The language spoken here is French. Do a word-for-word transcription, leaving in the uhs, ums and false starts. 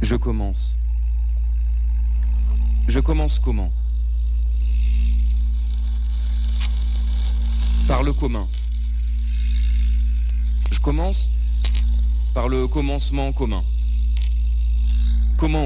Je commence. Je commence comment? Par le commun. Je commence par le commencement commun. Comment